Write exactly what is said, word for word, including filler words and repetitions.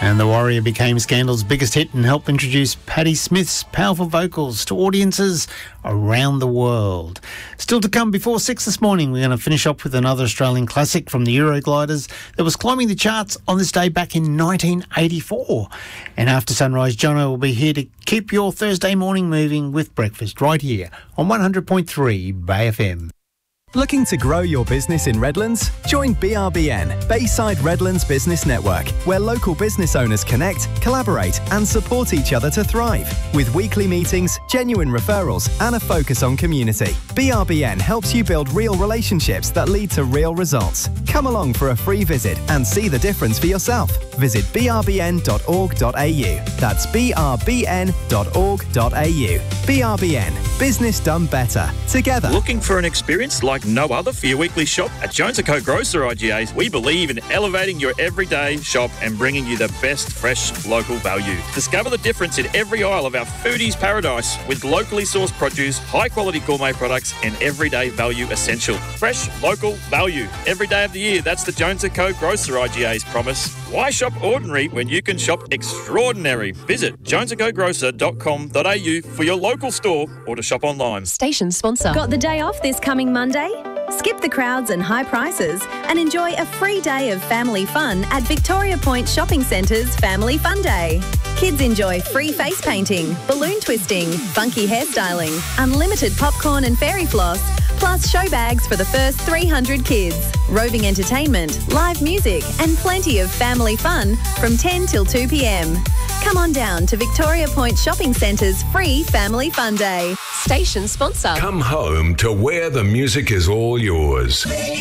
And The Warrior became Scandal's biggest hit and helped introduce Patti Smith's powerful vocals to audiences around the world. Still to come before six this morning, we're going to finish up with another Australian classic from the Eurogliders that was climbing the charts on this day back in nineteen eighty-four. And after sunrise, Jono will be here to keep your Thursday morning moving with breakfast right here on one hundred point three Bay F M. Looking to grow your business in Redlands? Join B R B N, Bayside Redlands Business Network, where local business owners connect, collaborate and support each other to thrive. With weekly meetings, genuine referrals and a focus on community, B R B N helps you build real relationships that lead to real results. Come along for a free visit and see the difference for yourself. Visit b r b n dot org dot a u. That's b r b n dot org dot a u. B R B N, business done better. Together. Looking for an experience like no other for your weekly shop? At Jones and Co Grocer I G As, we believe in elevating your everyday shop and bringing you the best fresh local value. Discover the difference in every aisle of our foodie's paradise with locally sourced produce, high quality gourmet products and everyday value essential. Fresh local value every day of the year. That's the Jones and Co Grocer I G A's promise. Why shop ordinary when you can shop extraordinary? Visit jones and co grocer dot com dot a u for your local store or to shop online. Station sponsor. Got the day off this coming Monday? Skip the crowds and high prices and enjoy a free day of family fun at Victoria Point Shopping Centre's Family Fun Day. Kids enjoy free face painting, balloon twisting, funky hairstyling, unlimited popcorn and fairy floss, plus show bags for the first three hundred kids, roving entertainment, live music and plenty of family fun from ten till two p m. Come on down to Victoria Point Shopping Centre's free Family Fun Day. Station sponsor. Come home to where the music is all yours.